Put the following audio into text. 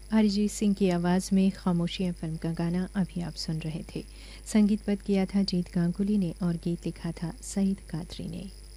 अरिजीत सिंह की आवाज़ में खामोशियाँ फिल्म का गाना अभी आप सुन रहे थे। संगीतबद्ध किया था जीत गांगुली ने और गीत लिखा था सईद कादरी ने।